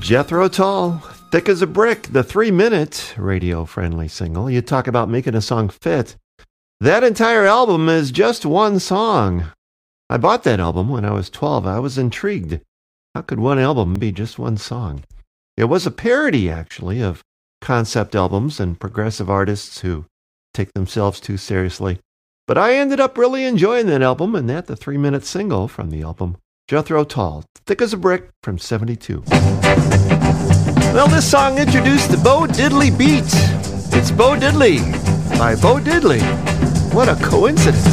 Jethro Tull, Thick as a Brick, the 3-minute radio-friendly single. You talk about making a song fit. That entire album is just one song. I bought that album when I was 12. I was intrigued. How could one album be just one song? It was a parody, actually, of concept albums and progressive artists who take themselves too seriously. But I ended up really enjoying that album, and that the 3-minute single from the album, Jethro Tull, Thick as a Brick from 72. Well, this song introduced the Bo Diddley beat. It's Bo Diddley by Bo Diddley. What a coincidence.